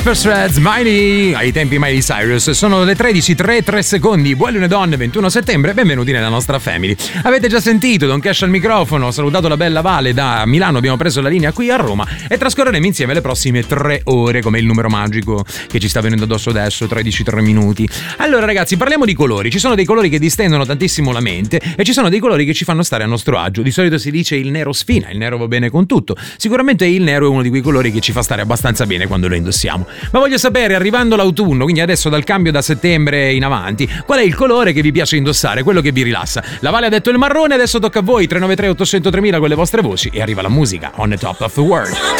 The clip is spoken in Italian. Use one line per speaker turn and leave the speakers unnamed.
Cypress Reds, Miley, ai tempi Miley Cyrus. Sono le 13:03 secondi. Buon lunedì, 21 settembre, benvenuti nella nostra family. Avete già sentito Don Cash al microfono, ho salutato la bella Vale da Milano, abbiamo preso la linea qui a Roma e trascorreremo insieme le prossime 3 ore, come il numero magico che ci sta venendo addosso adesso, 13:03 minuti. Allora ragazzi, parliamo di colori. Ci sono dei colori che distendono tantissimo la mente e ci sono dei colori che ci fanno stare a nostro agio. Di solito si dice il nero sfina, il nero va bene con tutto. Sicuramente il nero è uno di quei colori che ci fa stare abbastanza bene quando lo indossiamo. Ma voglio sapere, arrivando l'autunno, quindi adesso dal cambio da settembre in avanti, qual è il colore che vi piace indossare, quello che vi rilassa? La Vale ha detto il marrone, adesso tocca a voi, 393 800 3000 con le vostre voci e arriva la musica On the Top of the World.